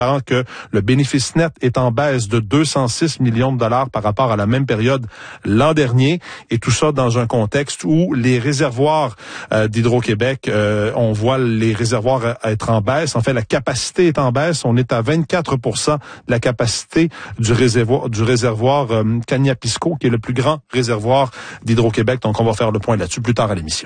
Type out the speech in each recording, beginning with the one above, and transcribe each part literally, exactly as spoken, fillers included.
que le bénéfice net est en baisse de deux cent six millions de dollars par rapport à la même période l'an dernier, et tout ça dans un contexte où les réservoirs euh, d'Hydro-Québec, euh, on voit les réservoirs être en baisse. En fait, la capacité est en baisse. On est à vingt-quatre pour cent de la capacité du réservoir du réservoir euh, Kaniapisco, qui est le plus grand réservoir d'Hydro-Québec. Donc, on va faire le point là-dessus plus tard à l'émission.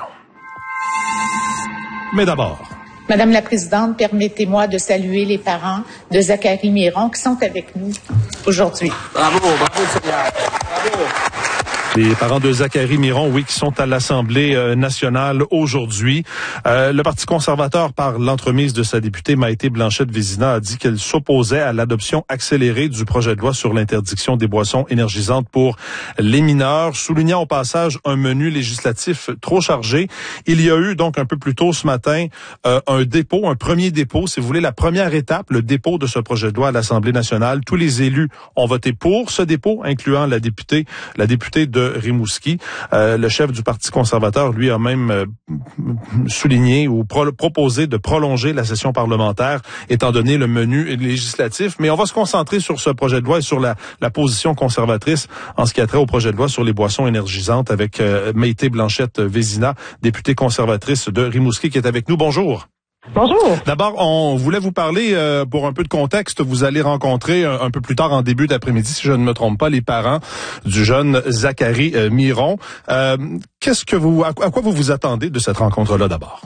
Mais d'abord... Madame la Présidente, permettez-moi de saluer les parents de Zachary Miron qui sont avec nous aujourd'hui. Bravo, bravo Seigneur. Bravo. Les parents de Zachary Miron, oui, qui sont à l'Assemblée euh, nationale aujourd'hui. Euh, le Parti conservateur, par l'entremise de sa députée Maïté Blanchette-Vézina, a dit qu'elle s'opposait à l'adoption accélérée du projet de loi sur l'interdiction des boissons énergisantes pour les mineurs, soulignant au passage un menu législatif trop chargé. Il y a eu donc un peu plus tôt ce matin euh, un dépôt, un premier dépôt, si vous voulez, la première étape, le dépôt de ce projet de loi à l'Assemblée nationale. Tous les élus ont voté pour ce dépôt, incluant la députée, la députée de Rimouski. Euh, le chef du Parti conservateur, lui, a même euh, souligné ou pro- proposé de prolonger la session parlementaire, étant donné le menu législatif. Mais on va se concentrer sur ce projet de loi et sur la, la position conservatrice en ce qui a trait au projet de loi sur les boissons énergisantes avec euh, Maïté Blanchette-Vézina, députée conservatrice de Rimouski, qui est avec nous. Bonjour. Bonjour. D'abord, on voulait vous parler, euh, pour un peu de contexte, vous allez rencontrer un, un peu plus tard en début d'après-midi, si je ne me trompe pas, les parents du jeune Zachary euh, Miron. Euh, qu'est-ce que vous, à, à quoi vous vous attendez de cette rencontre-là d'abord?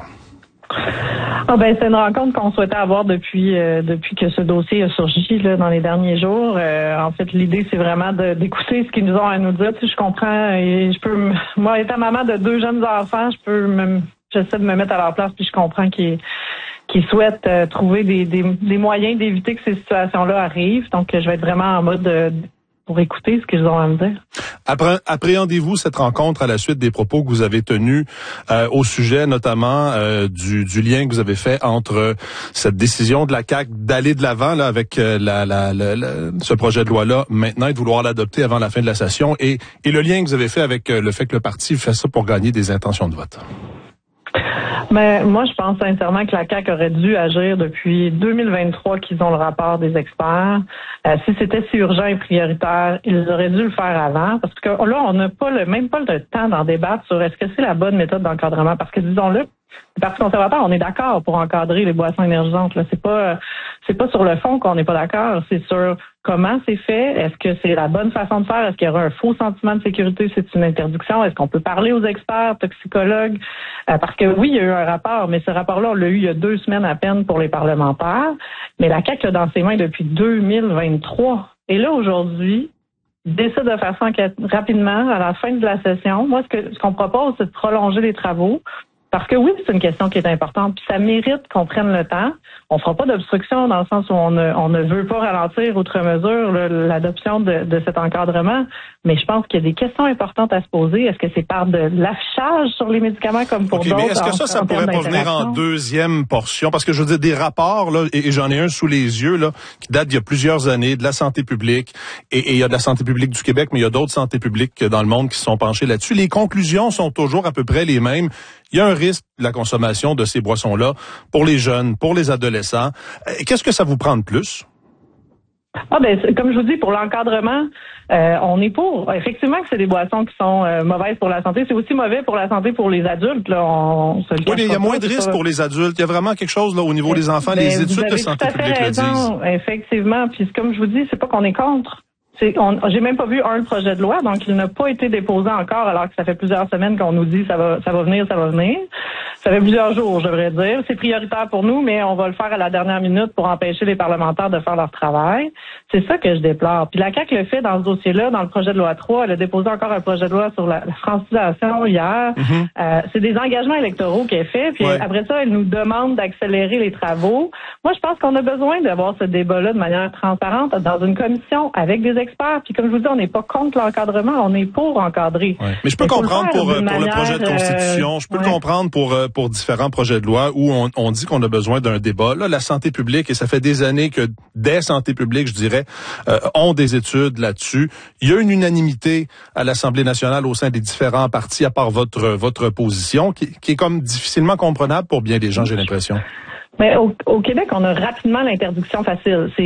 Ah ben c'est une rencontre qu'on souhaitait avoir depuis euh, depuis que ce dossier a surgi là, dans les derniers jours. Euh, en fait, l'idée c'est vraiment de, d'écouter ce qu'ils nous ont à nous dire. Tu sais, je comprends et je peux, moi étant maman de deux jeunes enfants, je peux me, j'essaie de me mettre à leur place puis je comprends qu'ils qui souhaitent euh, trouver des, des, des moyens d'éviter que ces situations-là arrivent. Donc, je vais être vraiment en mode euh, pour écouter ce qu'ils ont à me dire. Après, appréhendez-vous cette rencontre à la suite des propos que vous avez tenus euh, au sujet notamment euh, du, du lien que vous avez fait entre cette décision de la C A Q d'aller de l'avant là, avec euh, la, la, la, la, ce projet de loi-là maintenant et de vouloir l'adopter avant la fin de la session et, et le lien que vous avez fait avec euh, le fait que le parti fait ça pour gagner des intentions de vote? Mais moi, je pense sincèrement que la C A Q aurait dû agir depuis deux mille vingt-trois qu'ils ont le rapport des experts. Euh, si c'était si urgent et prioritaire, ils auraient dû le faire avant. Parce que là, on n'a pas le même pas le temps d'en débattre sur est-ce que c'est la bonne méthode d'encadrement. Parce que disons-le, le Parti conservateur, on est d'accord pour encadrer les boissons énergisantes. Là, c'est pas c'est pas sur le fond qu'on n'est pas d'accord, c'est sur comment c'est fait. Est-ce que c'est la bonne façon de faire? Est-ce qu'il y aura un faux sentiment de sécurité si c'est une interdiction? Est-ce qu'on peut parler aux experts, toxicologues? Euh, parce que oui, il y a eu un rapport, mais ce rapport-là, on l'a eu il y a deux semaines à peine pour les parlementaires. Mais la C A Q l'a dans ses mains depuis deux mille vingt-trois. Et là, aujourd'hui, décide de faire ça rapidement à la fin de la session. Moi, ce que ce qu'on propose, c'est de prolonger les travaux. Parce que oui, c'est une question qui est importante, puis ça mérite qu'on prenne le temps. On fera pas d'obstruction dans le sens où on ne, on ne veut pas ralentir outre mesure là, l'adoption de, de cet encadrement, mais je pense qu'il y a des questions importantes à se poser. Est-ce que c'est par de l'affichage sur les médicaments comme pour okay, d'autres? Mais est-ce que ça, ça pourrait pas venir en deuxième portion? Parce que je veux dire, des rapports, là, et, et j'en ai un sous les yeux, là, qui date d'il y a plusieurs années, de la santé publique, et, et il y a de la santé publique du Québec, mais il y a d'autres santé publiques dans le monde qui se sont penchées là-dessus. Les conclusions sont toujours à peu près les mêmes. Il y a un risque de la consommation de ces boissons-là pour les jeunes, pour les adolescents. Qu'est-ce que ça vous prend de plus? Ah ben, comme je vous dis, pour l'encadrement, euh, on est pour. Effectivement que c'est des boissons qui sont euh, mauvaises pour la santé. C'est aussi mauvais pour la santé pour les adultes. Là, on, on se le oui, mais il y a moins de risques pour les adultes. Il y a vraiment quelque chose là au niveau des enfants. Ben, les études de santé publique le disent. Effectivement. Puis comme je vous dis, c'est pas qu'on est contre. C'est, on, j'ai même pas vu un projet de loi, donc il n'a pas été déposé encore, alors que ça fait plusieurs semaines qu'on nous dit ça va, ça va venir, ça va venir. Ça fait plusieurs jours, je devrais dire. C'est prioritaire pour nous, mais on va le faire à la dernière minute pour empêcher les parlementaires de faire leur travail. C'est ça que je déplore. Puis la C A Q le fait dans ce dossier-là, dans le projet de loi trois. Elle a déposé encore un projet de loi sur la, la francisation hier. Mm-hmm. Euh, c'est des engagements électoraux qu'elle fait. Puis ouais. Après ça, elle nous demande d'accélérer les travaux. Moi, je pense qu'on a besoin d'avoir ce débat-là de manière transparente dans une commission avec des experts. Puis comme je vous dis, on n'est pas contre l'encadrement, on est pour encadrer. Ouais. Mais je peux Mais comprendre pour, pour manière, le projet de constitution, euh, je peux ouais. le comprendre pour pour différents projets de loi où on, on dit qu'on a besoin d'un débat. Là, la santé publique, et ça fait des années que des santé publiques, je dirais, euh, ont des études là-dessus. Il y a une unanimité à l'Assemblée nationale au sein des différents partis, à part votre votre position, qui, qui est comme difficilement comprenable pour bien des gens, j'ai l'impression. Mais au, au Québec, on a rapidement l'interdiction facile. C'est